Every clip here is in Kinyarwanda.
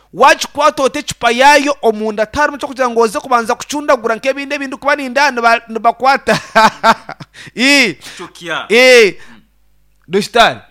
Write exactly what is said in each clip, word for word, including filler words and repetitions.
wachi kwato ote chupa yayo omunda taru mcho kugira ngo oze kubanza kucundagura nk'ebinde bintu kuba nindani bakwata eh chokia eh dostari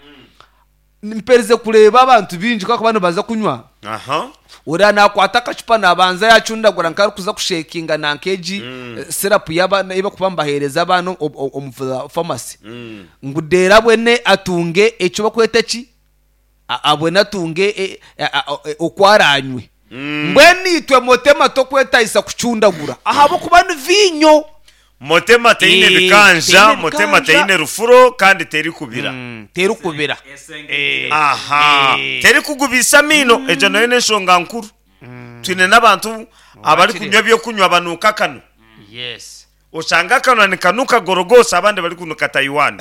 mpereze kureba abantu binji kwa abantu baza kunywa aha ura nakwata kacupa nabanza yacundagura nkari kuza kushekinga nankeji mm. syrup yaba iba kubambahereza abantu omuvuza pharmacy mm. ngudera bwene atunge eco bakweta ki abwene atunge e, okwaranywe mm. mbweni itwe motema to kweta isa kucundagura ahabo kubana vinyo motema teine bikanja motema teine rufuro kandi teri kubira mm. teri kubira eh aha eh. teri kugubisa mino mm. ejo nene shonga nkuru mm. twine nabantu abali kunywa byo kunywa banuka kano yes usanga kano ni kanuka gorogosa abandi bali kunuka Taiwan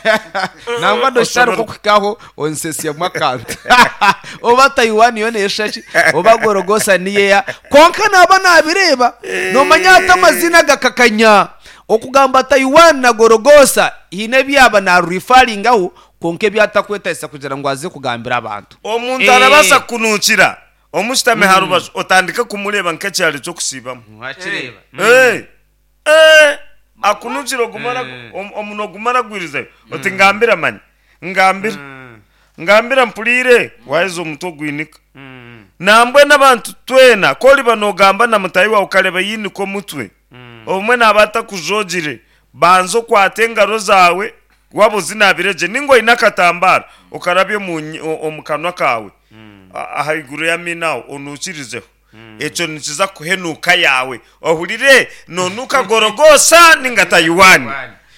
nangwa do sharo ko kwikaho onsesi ya mwakanta oba Taiwan yone yeshachi oba gorogosa niye ya konka naba nabireba no manyata mazina gakakanya okugamba Taiwan na gorogosa hine byaba na referring aho konke byatakweta isa kugira ngo aze kugambira abantu omuntu arabasa kunukira omusitame mm. harubaje otandika kumureba nkecyari cyo kusibamo mwakireba eh eh akunukira gumara omuno gumara gwiriza oti ngambira mani ngambira ngambira mpulire waezo muto gwinika nambwe nabantu twena koli banogamba na mutayiwa ukaleba yini ko mutwe omwe nabata kujogire banzo kwatenga rozawe wabo zinabireje ningo inakatambara ukarabye mu omukanwa kawe ahayiguru ya minao onukirizeho echo nikiza kuhenuka yawe ohulire nonuka gorogosa ninga Taiwan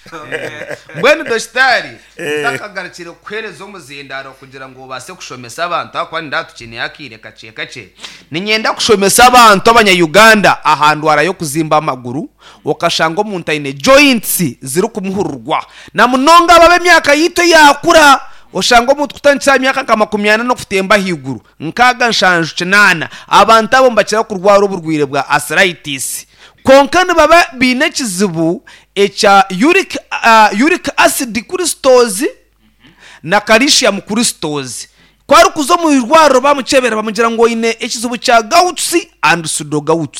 mbweni dostari takagarukire kwereza omuzindaro kugira ngo base kushomesa abantu akwani ndatukeneye akire kace kace ninyenda kushomesa abantu abanya Uganda ahandu arayo kuzimba amaguru okashanga omuntu ine joints ziri kumuhururwa na munonga babe myaka yito yakura oshango omuntu kutancha myaka kama kumyana no kutemba higuru nkaga nshanju kinana abantu abo mbakira kurwara uburwire bwa arthritis konkane baba bine kizibu echa uric uh, uric acid kuri stores na calcium kuri stores kwari kuzo mu irwaro bamucebera bamugira ngo ine ekizibu cha gout and pseudo gout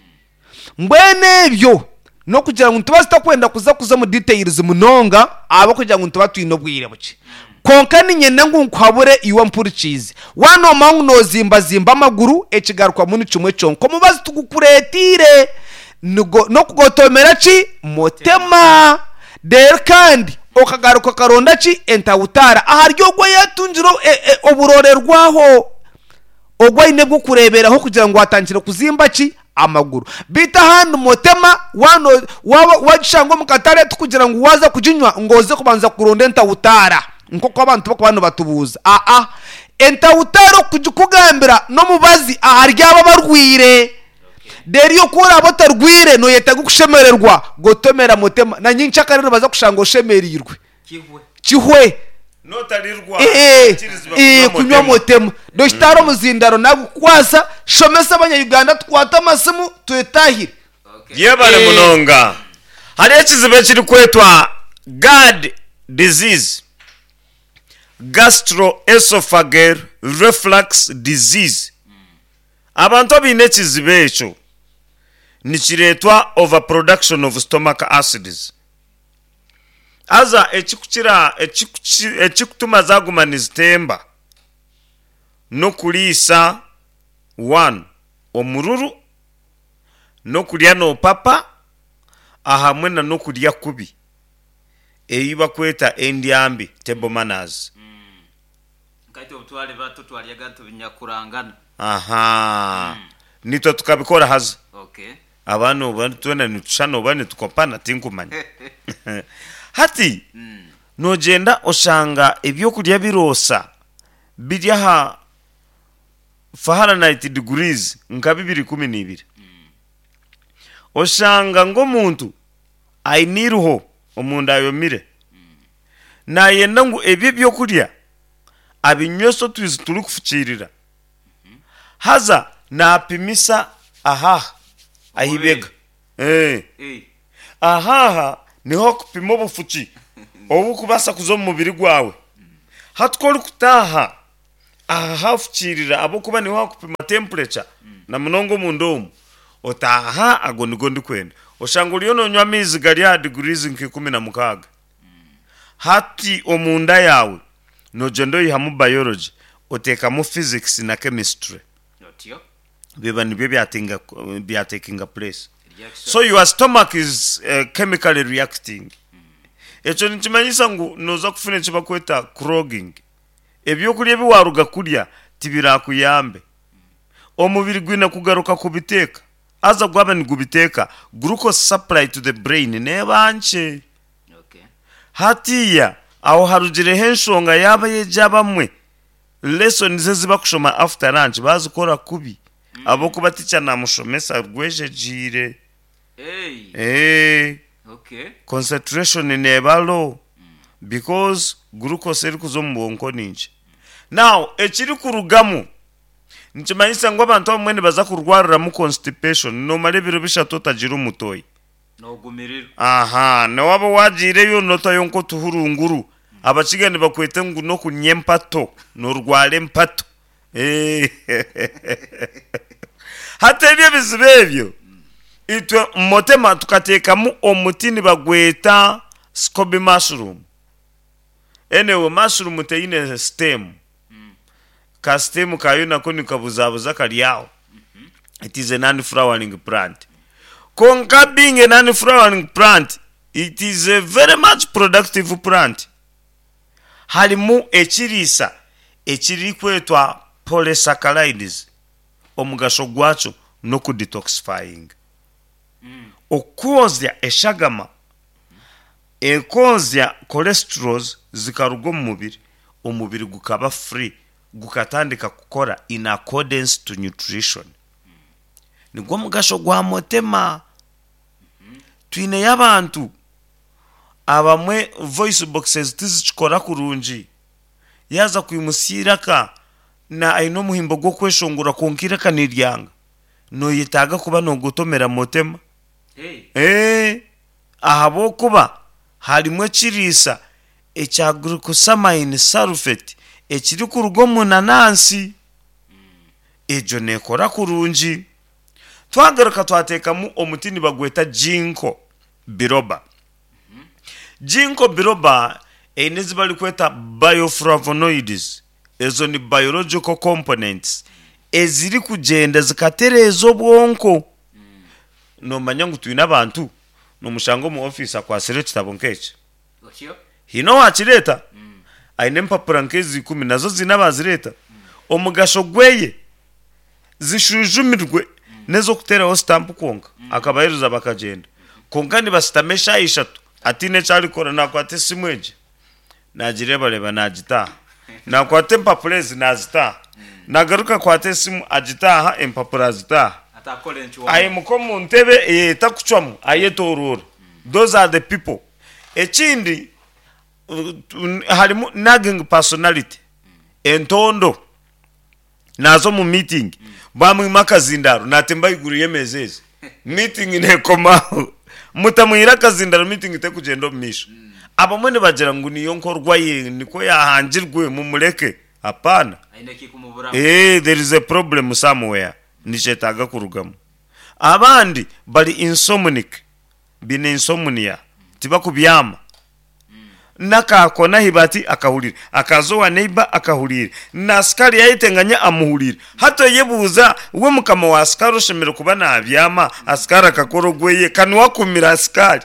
mbene byo no kugira ngo ntubasta kwenda kuza kuza mu details munonga abo kugira ngo ntubatuino bwire buke konkani nyene ngunkwabure iwa mpurichize wano mangu no zimba zimba maguru ekigarukwa muni chumwe chonko mubazi tugukuretire nugo no kugotomera chi motema der kandi okagaruka karonda chi entawutara aharyo gwa yatunjiro e, e, oburorerwaho ogwa ine bwo kurebera ho kugira ngo atangire kuzimba chi amaguru bita handi motema wano wachango mukatare tukugira ngo waza kujinywa ngoze kubanza kuronda entawutara nkoko abantu bakubano batubuza a a entawutaro kujukugambira no mubazi aharyaba barwire deriyo kora abatarwire no yeta gushemererwa gotomera motema na nyincha karero baza kushanga oshemerirwe kihwe kihwe no tarirwa eh eh kunywa motema dostaro muzindaro nagukwasa shomesa abanya Uganda twata masimu twetahire yebale munonga hari ekizibe kiri kwetwa GERD disease gastroesophageal reflux disease abantu bine kizibe echo nikiretwa overproduction of stomach acids aza ekikukira ekikutuma zagumaniza temba no kulisa one omururu no kulya no papa ahamwe na no kulya kubi eyiba kweta endyambi table manners kati obutwale bato twali yaganto binyakurangana aha mm. nito tukabikora haza okay abantu batwana nitushano bane tukopana tinkumanya hati mm. nogenda oshanga ebyo kulya birosa bijya ha Fahrenheit degrees nka bibiri kumi n'ibiri mm. oshanga ngo muntu ayiniruho omunda ayomire mm. na yenda ngo ebyo byo kulya abinyoso twizi turi kufukirira mm -hmm. haza na pimisa aha ahibega eh eh aha niho kupima obufuki obu kubasa kuzo mu mubiri gwawe hatukora kutaha ahafukirira abo kuba ni wakupima temperature na munongo mundomu otaha ago nigo ndikwenda oshanga uriyo nonywa amizi gari ya degrees nk'ikumi na mukaga hati omunda yawe nogendo yihamu biology otekamu physics na chemistry Notio. biba nibyo byatinga byatekinga place so your stomach is uh, chemically reacting echo nikimanyisa ngu noza kufuna kiba kweta clogging ebyo kulya biwaruga kulya tibira kuyambe omubiri gwina kugaruka kubiteka aza gwaba ni gubiteka glucose supply to the brain nebanche Okay. hatiya aho harugire henshonga yaba yejabamwe lesson ze ziba kushoma after lunch bazikora kubi mm. abo kuba ticha namushomesa rweje jire Hey. eh Okay. concentration nebalo mm. because glucose eri kuzo mbonko ninje now ekiri kurugamu nikimanyisa ngo abantu bamwe baza kurwarira mu constipation no malebiro bishatu tagira umutoyi No gumiriro. aha na wabo wajire yo nota yonko tuhurunguru abakigani bakwete ngo no kunyempato no rwale mpato eh hata ibyo bizibevyo itwe motema tukatekamu omutini bagweta scoby mushroom enewe mushroom teine stem ka stem kayo nako nikabuzabuza kaliao it is a non-flowering plant konka being a non-flowering plant it is a very much productive plant halimu ekirisa ekiri kwetwa polysaccharides omugasho gwacho no ku detoxifying mm. okozya eshagama ekozya cholesterols zikarugo mu mubiri omubiri gukaba free gukatandika kukora in accordance to nutrition mm. nigwo mugasho gwa motema mm-hmm. twine y'abantu abamwe voice boxes tizikora kurunji yaza kwimusiraka na aino muhimbo gwo kweshongura konkira kaniryanga no yitaga kuba no gutomera motema Hey. eh ahabo kuba harimwe kirisa echa glucosamine sulfate ekiri kurugo munanansi mm. ejo nekora kurunji twagaruka twatekamu omutini bagweta jinko biloba mm -hmm. jinko biloba enezi bali kweta bioflavonoids ezo ni biological components eziri kugenda zikaterezo bwonko mm. no manyangu twina abantu no mushango mu office akwasire kitabo nkeche Otio. hino wakireta mm. aine mpapura nkezi kumi nazo zinabazireta mm. omugasho gweye zishujumirwe mm. nezo kutera stamp konka mm. akabayiruza bakagenda mm. konka ni basitamesha ishatu atine cyari kora nakwate simweje najireba leba najita nakwate mpapurezi nazita mm. nagaruka kwate simu ajitaha empapura zita Atakole nchuwa. aye mukomu ntebe eta kuchwamu aye torura mm. those are the people ekindi uh, halimu nagging personality mm. entondo nazo mu meeting mm. bamu makazindaro natemba iguru yemezeze meeting nekoma mutamwira kazindaro meeting te kugenda misho mm. abamwe bagira ngo niyo nkorwa ye niko yahangirwe mu mureke apana Aineki kumubura. eh there is a problem somewhere nishetaga kurugamo abandi bali insomnic bine insomnia tiba kubyama mm. nakakona hibati akahulira akazo wa neighbor akahulira na askari yayitenganya amuhulira hato yebuza we mukama wa askari shemero kuba na abyama askari akakorogweye kanwa kumira askari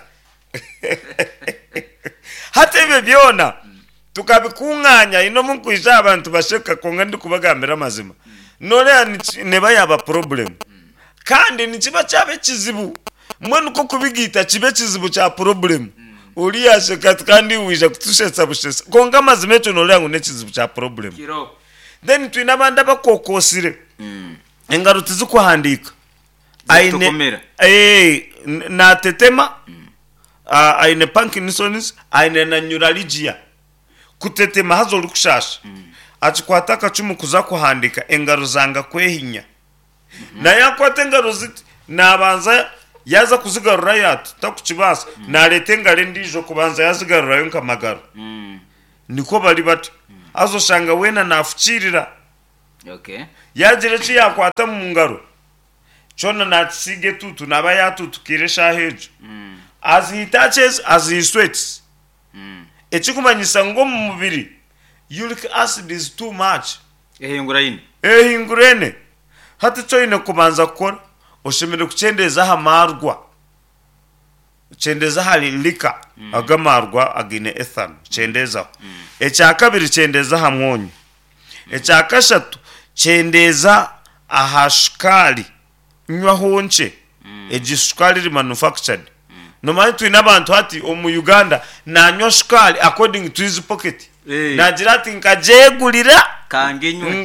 hata ibe byona mm. tukabikunganya ino mukwija abantu basheka konga ndi kubagambira mazima mm. none neba yaba problem mm. kandi nikiba cyabe kizibu mwene uko kubigita kibe kizibu cha problem mm. uri yasheka kandi wija kutushetsa bushesa konga mazima cyo nore ngo ne kizibu cha problem Kiro. then twina banda bakokosire mm. engaruti zikuhandika aine eh na tetema mm. Uh, aine Parkinson's aine na neuralgia kutetema hazo lukushasha mm. achikwataka chumu kuza kuhandika engaro zanga kwehinya mm -hmm. na yakwata engaro ziti nabanza yaza kuzigarura yatu takukibasa mm. na letenga rendijo kubanza yazigarura yonka magaro mm. niko bali bati mm. azo shanga wena nafuchirira Okay. yagira ki yakwata mu ngaro chona natsige tutu naba yatutukire shahejo Mm. azihitaches azisweats Mm. ekikumanyisa ngo mu mubiri uric acid is too much ehingura yini ehingurene hati choine kubanza kukora oshemere kuchendeza hamarwa chendeza hali lika mm. agamarwa agine ethan chendeza mm. echa kabiri chendeza hamwonyo mm. echa kashatu chendeza ahashkali nywa honche mm. ejishkali ri manufactured mm. no mani tu inabantu hati omu Uganda na nywa shkali according to his pocket hey. na jirati nkajegulira kanginywe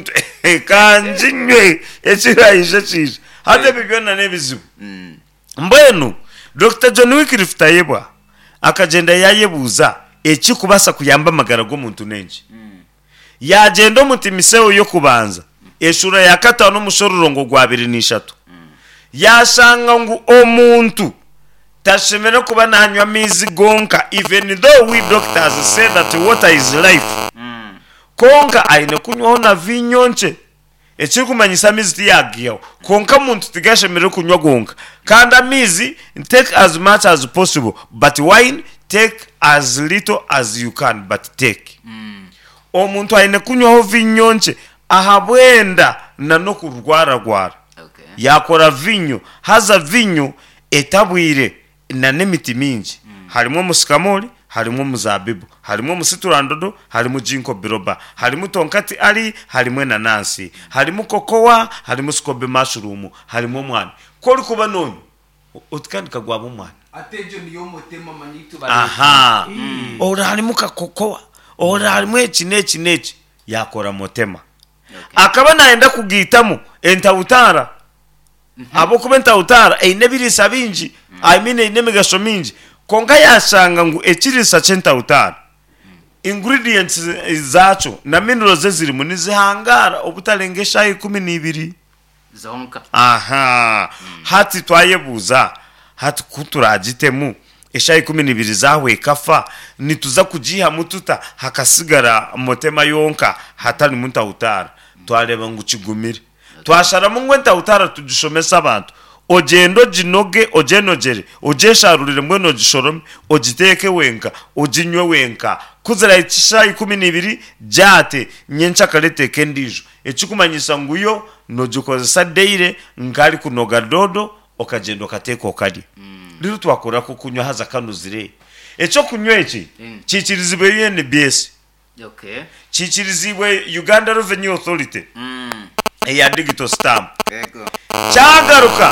kanjinywe ekirayisha kije hate bibyona nebizibu mm. mbwenu Doctor John Wycliffe Tayebwa akagenda yayebuza eki kubasa kuyamba magara go muntu nenji mm. yagenda omutimiseo yo kubanza mm. eshura ya katano mushororongo gwa abiri n'eshatu mm. yashanga ngu omuntu tashemera kuba nanywa mizi gonka even though we doctors say that water is life mm. konka aine kunywa na vinyonche eki kumanyisa mizi tiyagiyo konka muntu tigashemera kunywa gonka kanda mizi take as much as possible but wine take as little as you can but take mm. omuntu aine kunywa vinyonche ahabwenda na no kurwara gwara okay. yakora vinyo haza vinyo etabwire na nemiti mingi mm. harimo musikamoli harimo muzabibu harimo musiturandodo harimo jinko biroba harimo tonkati ali harimo nanasi harimo kokowa harimo scobe mushroom harimo mwana koli kuba none utkandika gwabo mwana atejo niyo mutema manyitu bali aha mm. ora harimo kokowa ora harimo eki neki neki yakora motema okay. akaba naenda kugitamo entawutara mm -hmm. abo kuba entawutara einebirisa bingi mm. i mean einemigasho mingi konga yashanga ngu ekirisa cyentawutara mm. ingredients zacho na minerals ziri mu nizihangara obutalengesha ikumi n'ibiri zonka aha mm. hati twayebuza hati kuturagitemu eshayi kumi n'ibiri zawe kafa nituza kujiha mututa hakasigara motema yonka hatani muntawutara mm. twareba ngu kigumire okay. twashara mu ngwenta utara tujishomesa abantu ogendo jinoge ojenogere ojesharurire mbweno gishorome ogiteke wenka ojinywe wenka kuzira ikishayi kumi n'ibiri jate nyencha kalete kendijo ekikumanyisa nguyo nojukozesa deire ngari kunoga dodo okagendo kateko kadi mm. liro twakora ko kunywa haza kanuzire echo kunywa eki mm. chichirizibwe N B S okay chichirizibwe Uganda Revenue Authority mm. eya digital stamp yego cyagaruka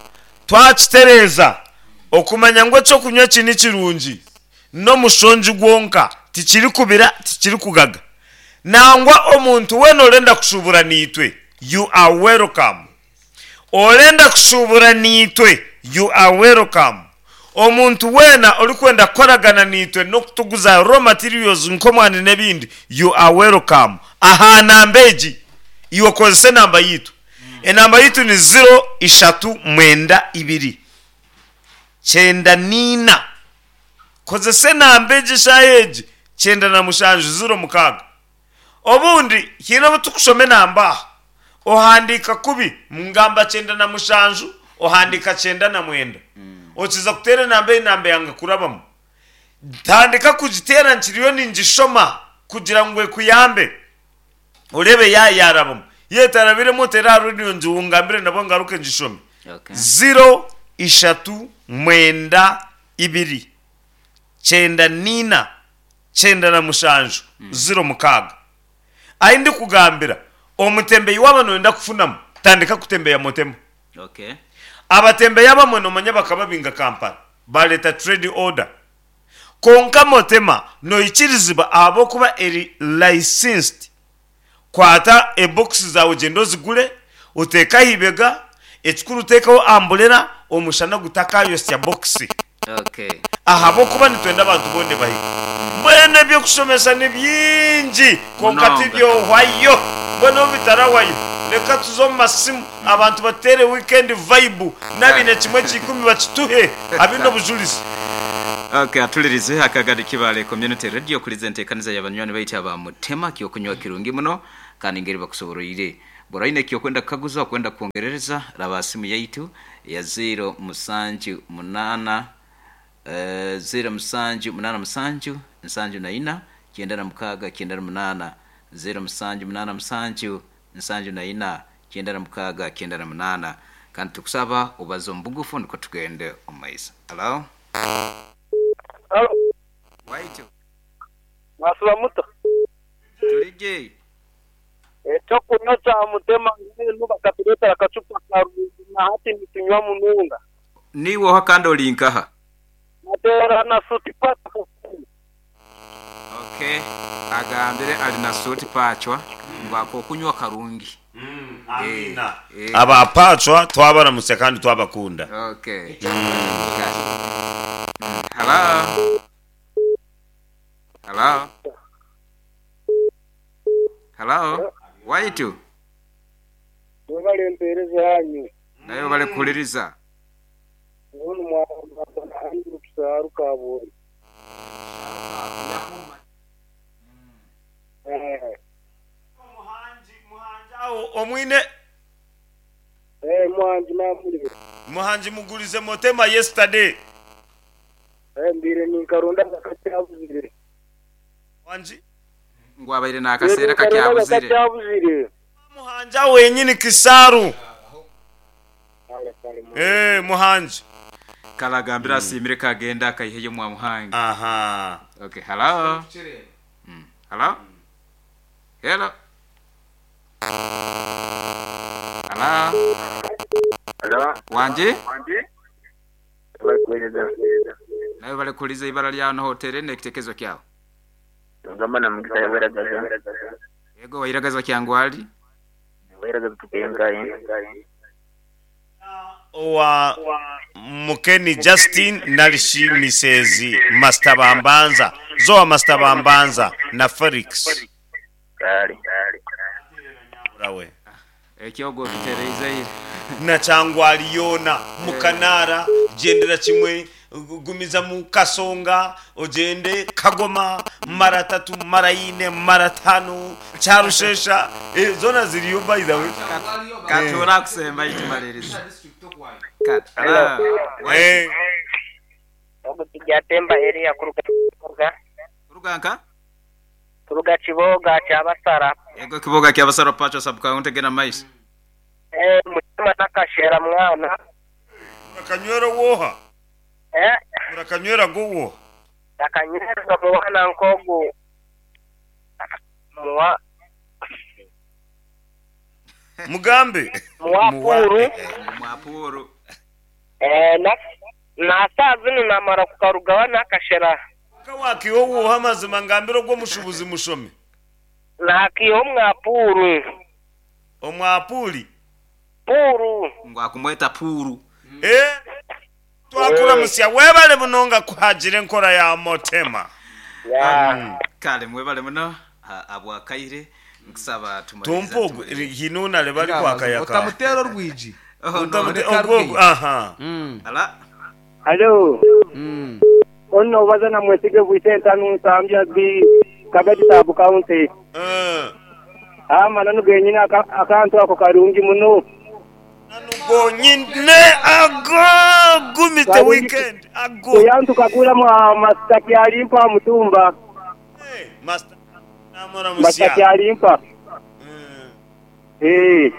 twakitereza okumanya ngo cyo kunywa kini kirungi no mushonji gwonka tikiri kubira tikiri kugaga nangwa omuntu weno olenda kushubura nitwe you are welcome olenda kushubura nitwe you are welcome omuntu wena olikwenda koragana nitwe no kutuguza raw materials nkomwani nebindi you are welcome aha nambeji iyo kozese namba yitu mm. enamba yitu ni zero ishatu mwenda ibiri chenda nina kozese nambeji shayeji chenda na mushanju zero mukaga obundi hino butukushome namba ohandika kubi mngamba chenda na mushanju ohandika chenda na mwenda mm. ochiza kutere nambe nambe yanga kurabamo tandika kujitera nchiriyo ninjishoma kugira ngwe kuyambe urebe ya yarabamo yetarabire motera rudi njungambire nabo ngaruke njishome okay. zero ishatu mwenda ibiri chenda nina chenda na mushanju mm. zero mukaga aindi kugambira omutembe yiwaba noenda kufunamo tandika kutembeya motemo okay abatembe yaba mwe nomanya bakababinga Kampala baleta trade order konka motema no ikirizibwa abo kuba eri licensed kwata e box za ugendo zigule uteka hibega ekikuru tekaho ambulera omushana gutaka yose ya box okay ahabo kuba nitwenda abantu bonde bahi mwene byo kushomesa ne byinji konka tibyo hwayo bono bitarawayo leka tuzo masimu abantu batere weekend vibe nabine kimwe kikumi bakituhe abino bujulisi okay atulirize akagari kibale community radio kulizentekaniza y'abanywanyi baita ba mutema kiyo kunywa kirungi muno kandi ngeri bakusoborire Boraine kyo kwenda kaguza kwenda kuongereza raba simu yaitu ya zero musanju munana uh, zero musanju munana musanju musanju na ina kiendera mukaga kiendera munana zero musanju munana musanju musanju na ina kiendera mukaga kiendera munana kandi tukusaba ubazo mbugufu niko tugende omaisa. Hello. Hello. Waitu. Masura muto. Turije. Echo kuno cha mutema ngene bakatuleta akacupa karungi na hati nitinywa mununga. Niwo hakando linkaha. Matera na suti pata. Okay. Agambire ali na suti pachwa ngwako kunywa karungi. Mm, amina. Eh, eh. Aba pachwa twabara musekandi twabakunda. Okay. Mm. Hello. Hello. Hello. Waitu. Wale mpereza yanyu. Nayo bale kuliriza. Uno mwa andu kusaru kaburi. Eh. Muhanji muhanjao omwine. Eh muhanji na muri. Muhanji mugurize motema yesterday. Eh mbire ni karunda kakachabuzire. Wanji ngwabaire na akasera kakyabuzire. Muhanja wenyini kisaru. Eh muhanji kalagambira simire kagenda akayiheyo mwa muhangi. Aha. Okay, hello. Mm. Hello. Hello. Hello. Hello. Wanje? Wanje? Bakweleza. Nayo bale kuliza ibara lya no hotel ne kitekezo kyao. Ngamba na mukita yaberagaza. Yego wayiragaza kyangwali. Wayiragaza tukengaye. Wa Mukeni Justin nalishi misezi Master Bambanza Zoa Master Bambanza na Felix kali rawe ekyogo bitereza ire na cyangwa aliyona mukanara gendera kimwe gumiza mu Kasonga ogende Kagoma mara tatu mara ine mara tano cyarushesha eh zona ziriyo by the way katura kusemba itimaririza kat ala eh obo tijatemba area kuruga kuruganka kuruga Kiboga cya Basara. Yego Kiboga cya Basara pacho subcounty gena mais eh mutima nakashera mwana akanywera woha eh murakanywera gowo akanywera mwana nkogo mwa Mugambe mwapuru mwapuru eh na na sazini namara kukarugawa nakashera kawakiho woha mazima ngambiro gwo mushubuzi mushome nakiyo mwapuru omwapuli puru ngwakumweta puru eh twakura musya webale bunonga kuhajire nkora ya motema ya kale mwebale muno abwa kaire nkusaba tumaliza tumpo hinuna le bali kwa kayaka utamutero rwiji utamutero aha ala Hello. Mm. Ono wazana mwesige buitenta nusambya bi kabedi tabu county. Eh. Ah manano genyina akantu ako karungi muno. Nanu gonyine ago gumite weekend ago. Yantu kakula mwa mastaki alimpa mutumba. Eh, master namora musya. Mastaki alimpa. Mm. Eh.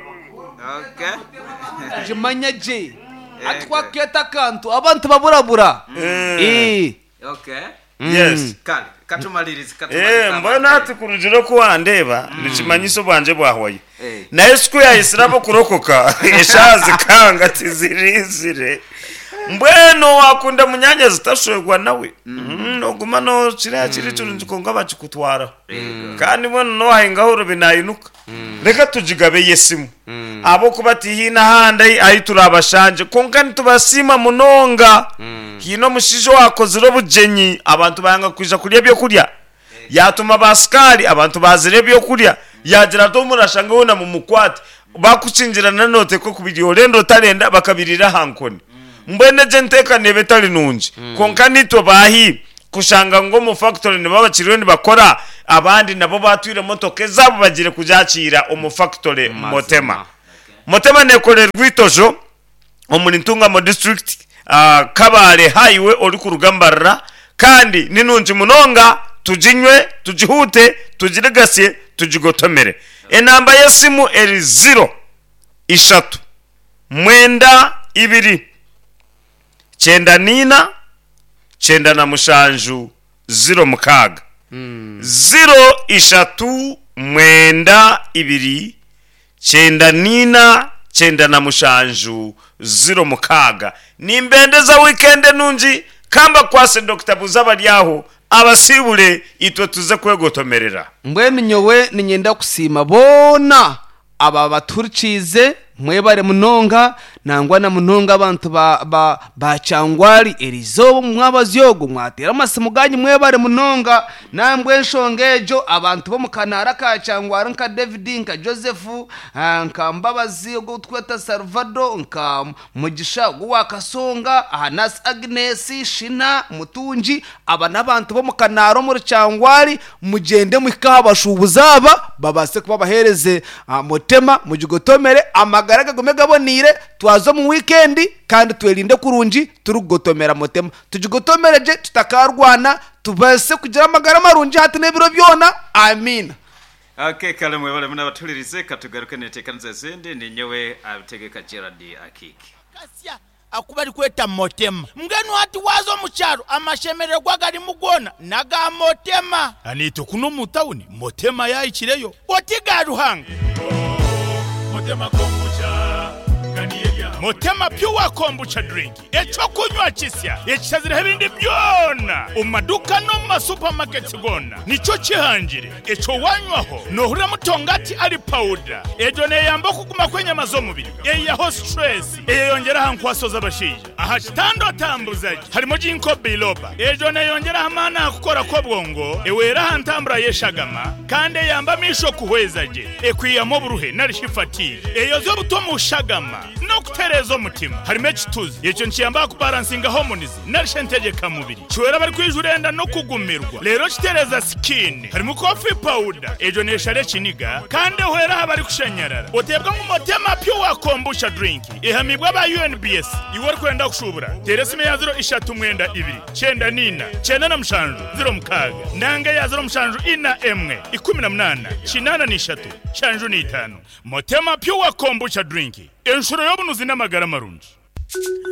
Okay. Jimanya je. Atwa keta kantu abantu baburabura. Eh. Okay. Yes. Kale katumaliriza katumaliriza. Eh mbona ati kurujiro kuwandeba nikimanyiso bwanje bwahwaye. Na Yesu ya Israbo kurokoka eshazi kanga tizirizire. Mbweno wakunda munyanya zitashwegwa nawe. No gumano kiriya kiri turunzikonga bakikutwara. Kandi bono no hahingaho rubinayinuka. Reka tujigabe yesimu. Abo kubatihina hande ayi turabashanje konka ntubasima munonga. Hino mushijo wakoziro bujenyi abantu bayanga kwija kurya byo kurya. Yatuma baskari abantu bazire byo kurya. Yagira to murashanga wona mu mukwati bakucinjira nanote ko kubidiyo rendo talenda bakabirira hankoni. Mbene jenteka nebetali nunji mm. Konka nito bahi kushanga ngo mu factory ne babakiriwe ni bakora abandi nabo batwire motoke zabo bagire kujakira umufactory Motema Motema nekore rwitojo omunintunga mu district uh, Kabale highway ori ku rugambarra kandi ninunji munonga tujinywe tujihute tujiregasye tujigotomere enamba yesimu eri zero ishatu mwenda ibiri chenda nina chenda na mushanju zero mukaga mm. zero ishatu mwenda ibiri chenda nina chenda na mushanju zero mukaga nimbendeza weekend nunji kamba kwase Dr Buzaba lyaho abasibule itwe tuze kwegotomerera mbwene nyowe ninyenda kusima bona aba baturicize mwebare munonga nangwa na munonga abantu ba ba bacangwari erizo mwabazyogo mwatera amasimu ganyi mwebare munonga nambwe nshongejo abantu bo mukanara ka cangwari nka David nka Joseph nka Mbabazi go tweta Salvador nka Mugisha go wakasonga Anas Agnes Shina Mutunji aba nabantu bo mukanaro muri cangwari mugende mwikabashubuzaba babase kuba bahereze Motema mujigotomere amagaraga gomega bonire twazo mu weekend kandi twelinde kurunji turugotomera Motema tujigotomereje tutakarwana tubase kugira amagara marunji hati nebiro byona amina. Okay, kale mwebale muna batulirize katugaruke netekanze zindi ni nyewe abitegeka Gerard Akiki kasya akubali kweta Motema mgenu hati wazo mucharo amashemere gwagari mugona naga Motema anito kuno mutawuni Motema yayikireyo otiga ruhanga Motema kombucha kaniyeya Motema pure kombucha drink echo kunywa kisya ekizira ebindi byona umaduka no ma supermarket gona nicho kihanjire echo wanywaho no hura mutongati ali powder ejo ne yamba kuguma kwenye mazomubiri eyaho stress eyongera hankwasoza bashije aha kitando tambuzaje harimo jinko biloba ejo ne yongera hamana akukora ko bwongo ewera hantambura yeshagama kandi yamba misho kuhwezaje ekwiyamo buruhe narishifati eyo zo butomu shagama no kuterezo mutima harimo ekituzi echo nchiyamba kubalansinga hormones narishentegeka mubiri chwera bari kwijurenda no kugumirwa lero kitereza skin harimo coffee powder ejo neshare kiniga kandi hwera habari kushanyarara otebwa mu Motema pure kombucha drink ehamibwa ba U N B S iwor kwenda kushubura teresime ya zero ishatu mwenda ibiri chenda nina chenda na mshanju zero mukaga nanga ya zero mshanju ina emwe ikumi na munana chinana nishatu chanju ni itanu Motema pure kombucha drink enshuro yobunuzi n'amagara marunji